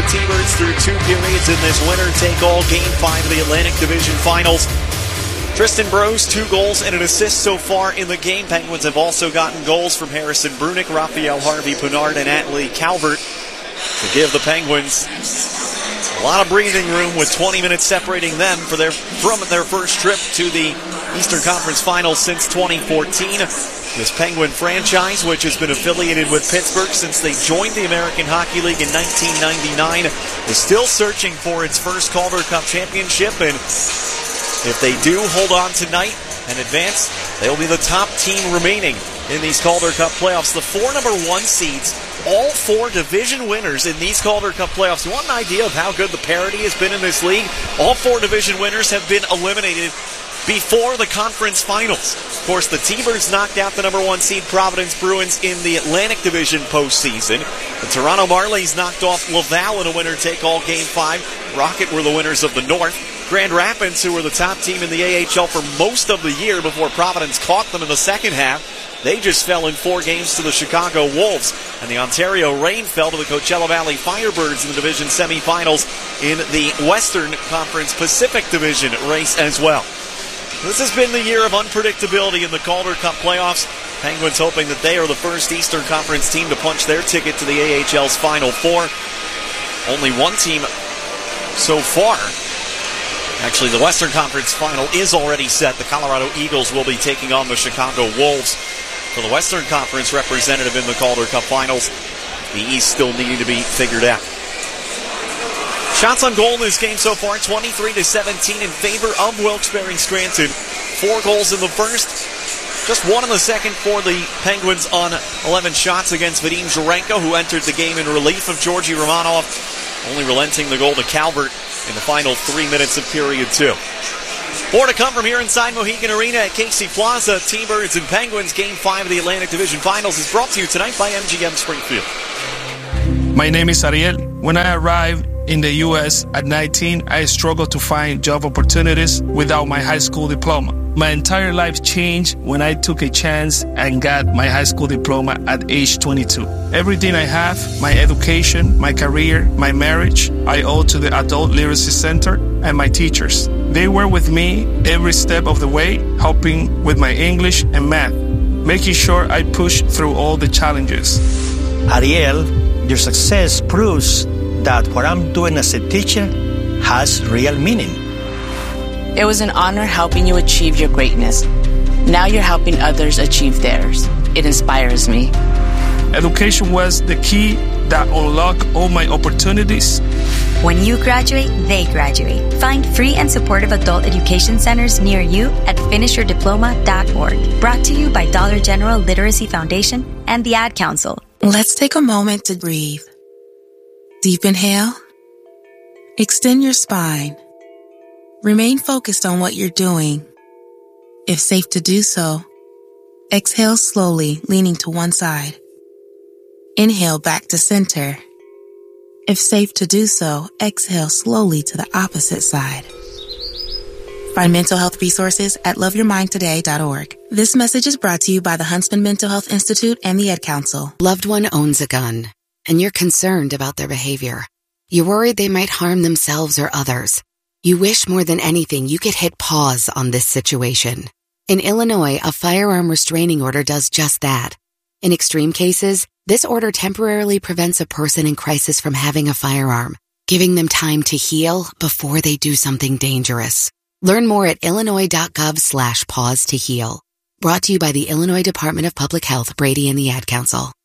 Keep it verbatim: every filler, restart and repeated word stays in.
T-Birds through two periods in this winner-take-all Game five of the Atlantic Division Finals. Tristan Brose, two goals and an assist so far in the game. Penguins have also gotten goals from Harrison Brunick, Raphael Harvey-Pinard, and Atlee Calvert to give the Penguins a lot of breathing room with twenty minutes separating them for their, from their first trip to the Eastern Conference Finals since twenty fourteen. This Penguin franchise, which has been affiliated with Pittsburgh since they joined the American Hockey League in nineteen ninety-nine, is still searching for its first Calder Cup championship, and if they do hold on tonight and advance, they'll be the top team remaining in these Calder Cup playoffs. The four number one seeds, all four division winners in these Calder Cup playoffs. You want an idea of how good the parity has been in this league? All four division winners have been eliminated before the conference finals. Of course, the T-Birds knocked out the number one seed Providence Bruins in the Atlantic Division postseason. The Toronto Marlies knocked off Laval in a winner-take-all Game five. Rocket were the winners of the North. Grand Rapids, who were the top team in the A H L for most of the year before Providence caught them in the second half, they just fell in four games to the Chicago Wolves. And the Ontario Reign fell to the Coachella Valley Firebirds in the division semifinals in the Western Conference Pacific Division race as well. This has been the year of unpredictability in the Calder Cup playoffs. Penguins hoping that they are the first Eastern Conference team to punch their ticket to the A H L's Final Four. Only one team so far. Actually, the Western Conference Final is already set. The Colorado Eagles will be taking on the Chicago Wolves for the Western Conference representative in the Calder Cup Finals. The East still needing to be figured out. Shots on goal in this game so far, twenty-three to seventeen in favor of Wilkes-Barre Scranton. Four goals in the first, just one in the second for the Penguins on eleven shots against Vadim Jurenko, who entered the game in relief of Georgi Romanov, only relenting the goal to Calvert in the final three minutes of period two. More to come from here inside Mohegan Arena at Casey Plaza. T-Birds and Penguins Game five of the Atlantic Division Finals is brought to you tonight by M G M Springfield. My name is Ariel. When I arrived in the U S at nineteen, I struggled to find job opportunities without my high school diploma. My entire life changed when I took a chance and got my high school diploma at age twenty-two. Everything I have, my education, my career, my marriage, I owe to the Adult Literacy Center and my teachers. They were with me every step of the way, helping with my English and math, making sure I pushed through all the challenges. Ariel, your success proves that what I'm doing as a teacher has real meaning. It was an honor helping you achieve your greatness. Now you're helping others achieve theirs. It inspires me. Education was the key that unlocked all my opportunities. When you graduate, they graduate. Find free and supportive adult education centers near you at finish your diploma dot org. Brought to you by Dollar General Literacy Foundation and the Ad Council. Let's take a moment to breathe. Deep inhale. Extend your spine. Remain focused on what you're doing. If safe to do so, exhale slowly, leaning to one side. Inhale back to center. If safe to do so, exhale slowly to the opposite side. Find mental health resources at love your mind today dot org. This message is brought to you by the Huntsman Mental Health Institute and the Ad Council. Loved one owns a gun, and you're concerned about their behavior. You're worried they might harm themselves or others. You wish more than anything you could hit pause on this situation. In Illinois, a firearm restraining order does just that. In extreme cases, this order temporarily prevents a person in crisis from having a firearm, giving them time to heal before they do something dangerous. Learn more at illinois.gov slash pause to heal. Brought to you by the Illinois Department of Public Health, Brady and the Ad Council.